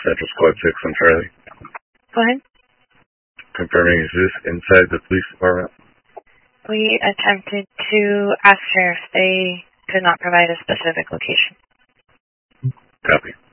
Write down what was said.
Central Squad 6 on Charlie. Go ahead. Confirming, is this inside the police department? We attempted to ask sheriff. They could not provide a specific location. Copy.